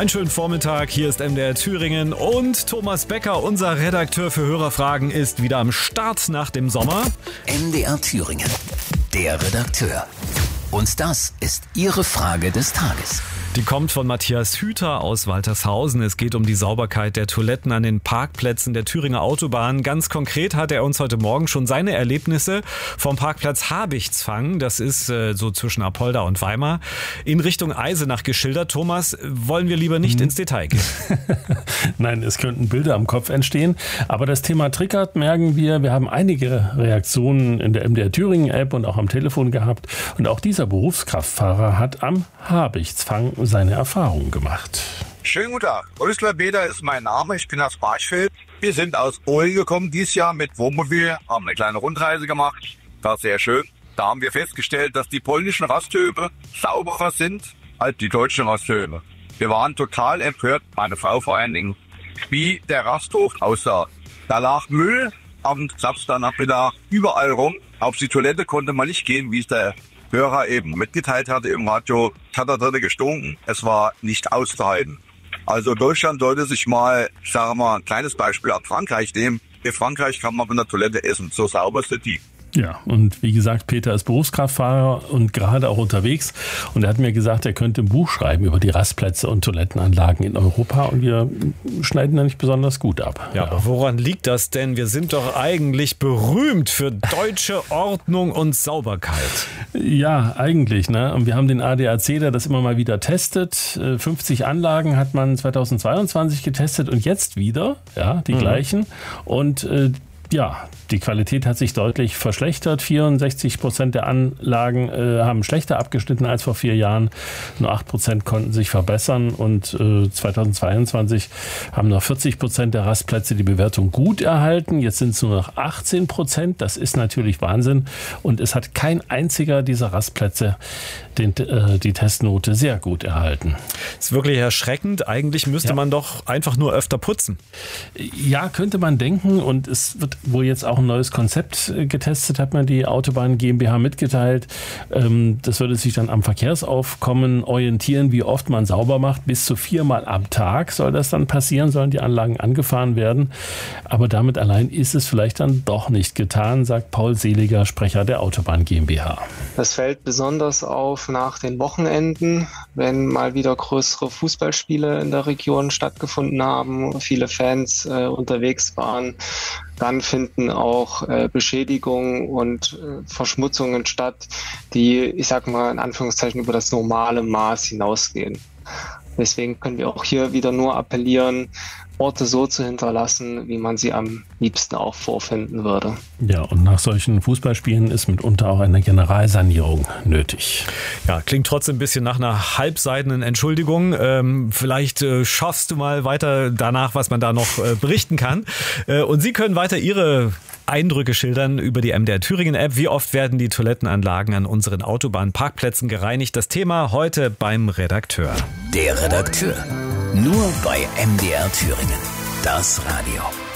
Einen schönen Vormittag, hier ist MDR Thüringen und Thomas Becker, unser Redakteur für Hörerfragen, ist wieder am Start nach dem Sommer. MDR Thüringen, der Redakteur. Und das ist Ihre Frage des Tages. Die kommt von Matthias Hüter aus Waltershausen. Es geht um die Sauberkeit der Toiletten an den Parkplätzen der Thüringer Autobahn. Ganz konkret hat er uns heute Morgen schon seine Erlebnisse vom Parkplatz Habichtsfang, das ist so zwischen Apolda und Weimar, in Richtung Eisenach geschildert. Thomas, wollen wir lieber nicht ins Detail gehen? Nein, es könnten Bilder am Kopf entstehen. Aber das Thema triggert, merken wir. Wir haben einige Reaktionen in der MDR Thüringen App und auch am Telefon gehabt. Und auch dieser Berufskraftfahrer hat am Habichtsfang seine Erfahrungen gemacht. Schönen guten Tag. Rösler Beder ist mein Name. Ich bin aus Barchfeld. Wir sind aus Polen gekommen dieses Jahr mit Wohnmobil, haben eine kleine Rundreise gemacht. War sehr schön. Da haben wir festgestellt, dass die polnischen Rasthöfe sauberer sind als die deutschen Rasthöfe. Wir waren total empört, meine Frau vor allen Dingen, wie der Rasthof aussah. Da lag Müll am Samstagnachmittag überall rum. Auf die Toilette konnte man nicht gehen, wie es der Hörer eben mitgeteilt hatte im Radio, hat da drinnen gestunken. Es war nicht auszuhalten. Also Deutschland sollte sich mal, sagen wir mal, ein kleines Beispiel ab Frankreich nehmen. In Frankreich kann man von der Toilette essen. So sauber sind die. Ja, und wie gesagt, Peter ist Berufskraftfahrer und gerade auch unterwegs. Und er hat mir gesagt, er könnte ein Buch schreiben über die Rastplätze und Toilettenanlagen in Europa. Und wir schneiden da nicht besonders gut ab. Ja, aber woran liegt das denn? Wir sind doch eigentlich berühmt für deutsche Ordnung und Sauberkeit. Ja, eigentlich, ne? Und wir haben den ADAC, der das immer mal wieder testet. 50 Anlagen hat man 2022 getestet und jetzt wieder, ja, die gleichen. Und ja, die Qualität hat sich deutlich verschlechtert. 64% der Anlagen haben schlechter abgeschnitten als vor 4 Jahren. Nur 8% konnten sich verbessern. Und 2022 haben noch 40% der Rastplätze die Bewertung gut erhalten. Jetzt sind es nur noch 18%. Das ist natürlich Wahnsinn. Und es hat kein einziger dieser Rastplätze die Testnote sehr gut erhalten. Das ist wirklich erschreckend. Eigentlich müsste man doch einfach nur öfter putzen. Ja, könnte man denken. Und es wird wohl jetzt auch ein neues Konzept getestet, hat man die Autobahn GmbH mitgeteilt. Das würde sich dann am Verkehrsaufkommen orientieren, wie oft man sauber macht. Bis zu 4-mal am Tag soll das dann passieren, sollen die Anlagen angefahren werden. Aber damit allein ist es vielleicht dann doch nicht getan, sagt Paul Seliger, Sprecher der Autobahn GmbH. Das fällt besonders auf nach den Wochenenden, wenn mal wieder größere Fußballspiele in der Region stattgefunden haben, viele Fans unterwegs waren. Dann finden auch Beschädigungen und Verschmutzungen statt, die, ich sag mal in Anführungszeichen, über das normale Maß hinausgehen. Deswegen können wir auch hier wieder nur appellieren, Orte so zu hinterlassen, wie man sie am liebsten auch vorfinden würde. Ja, und nach solchen Fußballspielen ist mitunter auch eine Generalsanierung nötig. Ja, klingt trotzdem ein bisschen nach einer halbseidenen Entschuldigung. Vielleicht schaffst du mal weiter danach, was man da noch berichten kann. Und Sie können weiter Ihre Eindrücke schildern über die MDR Thüringen App. Wie oft werden die Toilettenanlagen an unseren Autobahnparkplätzen gereinigt? Das Thema heute beim Redakteur. Der Redakteur. Nur bei MDR Thüringen. Das Radio.